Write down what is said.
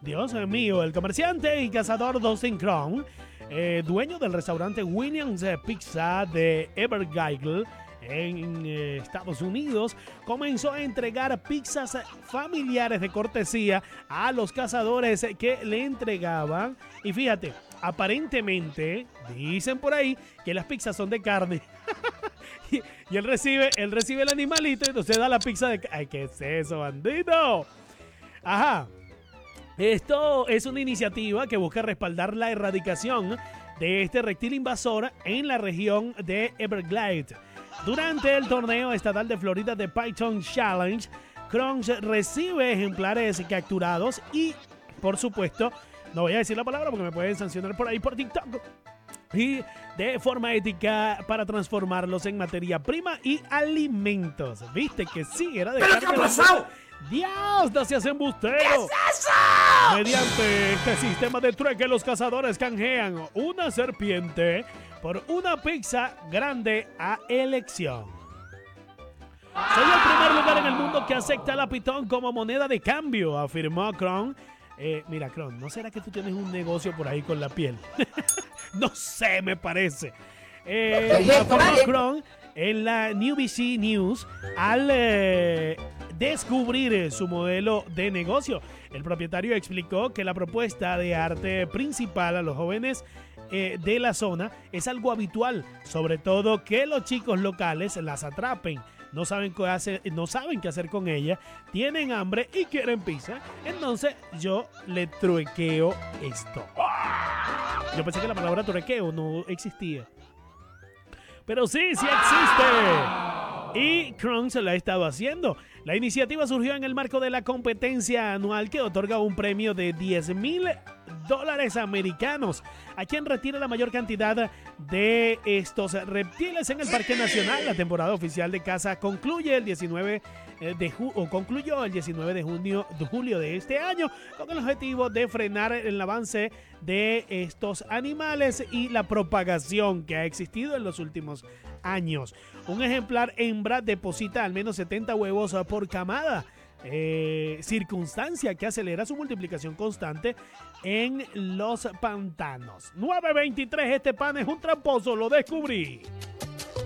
Dios mío, el comerciante y cazador Dustin Crown, dueño del restaurante Williams Pizza de Everglades en Estados Unidos, comenzó a entregar pizzas familiares de cortesía a los cazadores que le entregaban. Y fíjate, aparentemente dicen por ahí que las pizzas son de carne. y él recibe el animalito y entonces da la pizza de carne. ¡Ay, qué es eso, bandito! Ajá. Esto es una iniciativa que busca respaldar la erradicación de este reptil invasor en la región de Everglades. Durante el torneo estatal de Florida de Python Challenge, Crunch recibe ejemplares capturados y, por supuesto, no voy a decir la palabra porque me pueden sancionar por ahí por TikTok, y de forma ética para transformarlos en materia prima y alimentos. ¿Viste que sí? Era de ¿Pero qué ha pasado? ¡Dios! ¡No seas embustero! ¿Qué es eso? Mediante este sistema de trueque, los cazadores canjean una serpiente por una pizza grande a elección. Soy el primer lugar en el mundo que acepta la pitón como moneda de cambio, afirmó Kron. Mira, Kron, ¿no será que tú tienes un negocio por ahí con la piel? No sé, me parece. Afirmó Kron en la New BC News al descubrir su modelo de negocio. El propietario explicó que la propuesta de arte principal a los jóvenes de la zona es algo habitual, sobre todo que los chicos locales las atrapen. No saben qué hacer con ella, tienen hambre y quieren pizza. Entonces yo le truqueo esto. Yo pensé que la palabra truqueo no existía. Pero sí existe. Y Kron se la ha estado haciendo. La iniciativa surgió en el marco de la competencia anual que otorga un premio de $10,000 americanos a quien retire la mayor cantidad de estos reptiles en el Parque Nacional. La temporada oficial de caza concluyó el 19 de julio de este año con el objetivo de frenar el avance de estos animales y la propagación que ha existido en los últimos años. Un ejemplar hembra deposita al menos 70 huevos por camada, circunstancia que acelera su multiplicación constante en los pantanos. 923, este pan es un tramposo, lo descubrí.